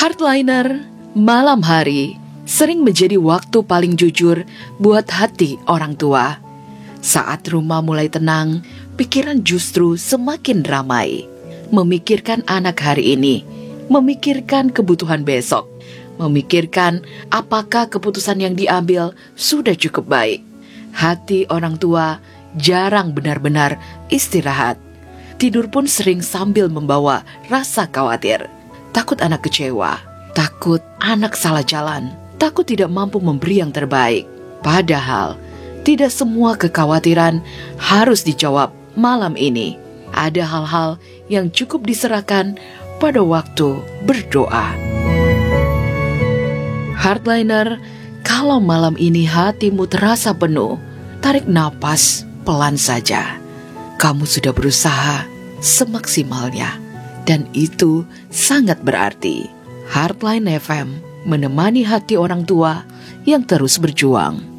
Hardliner, malam hari sering menjadi waktu paling jujur buat hati orang tua. Saat rumah mulai tenang, pikiran justru semakin ramai. Memikirkan anak hari ini, memikirkan kebutuhan besok, memikirkan apakah keputusan yang diambil sudah cukup baik. Hati orang tua jarang benar-benar istirahat. Tidur pun sering sambil membawa rasa khawatir. Takut anak kecewa, takut anak salah jalan, takut tidak mampu memberi yang terbaik. Padahal, tidak semua kekhawatiran harus dijawab malam ini. Ada hal-hal yang cukup diserahkan pada waktu berdoa. Hardliner, kalau malam ini hatimu terasa penuh, tarik napas pelan saja. Kamu sudah berusaha semaksimalnya, dan itu sangat berarti. Hardline FM menemani hati orang tua yang terus berjuang.